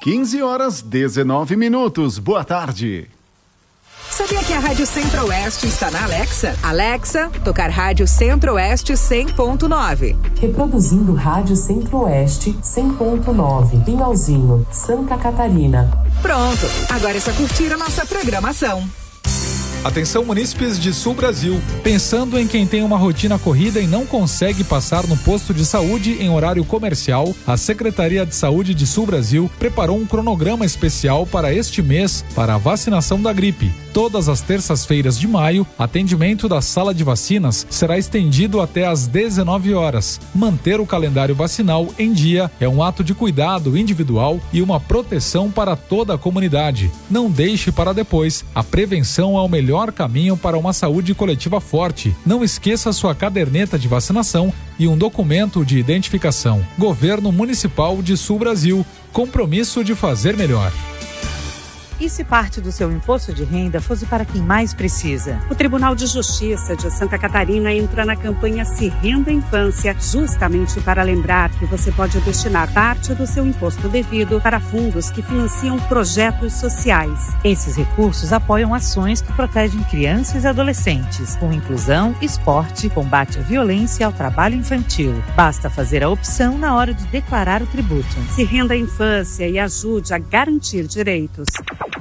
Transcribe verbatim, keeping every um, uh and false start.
quinze horas, dezenove minutos. Boa tarde. Sabia que a Rádio Centro-Oeste está na Alexa? Alexa, tocar Rádio Centro-Oeste cem ponto nove. Reproduzindo Rádio Centro-Oeste cem ponto nove. Pinhalzinho, Santa Catarina. Pronto, agora é só curtir a nossa programação. Atenção, munícipes de Sul Brasil. Pensando em quem tem uma rotina corrida e não consegue passar no posto de saúde em horário comercial, a Secretaria de Saúde de Sul Brasil preparou um cronograma especial para este mês para a vacinação da gripe. Todas as terças-feiras de maio, atendimento da sala de vacinas será estendido até às dezenove horas. Manter o calendário vacinal em dia é um ato de cuidado individual e uma proteção para toda a comunidade. Não deixe para depois. A prevenção é o melhor caminho para uma saúde coletiva forte. Não esqueça sua caderneta de vacinação e um documento de identificação. Governo Municipal de Sul Brasil. Compromisso de fazer melhor. E se parte do seu imposto de renda fosse para quem mais precisa? O Tribunal de Justiça de Santa Catarina entra na campanha Se Renda Infância, justamente para lembrar que você pode destinar parte do seu imposto devido para fundos que financiam projetos sociais. Esses recursos apoiam ações que protegem crianças e adolescentes, com inclusão, esporte, combate à violência e ao trabalho infantil. Basta fazer a opção na hora de declarar o tributo. Se renda a infância e ajude a garantir direitos.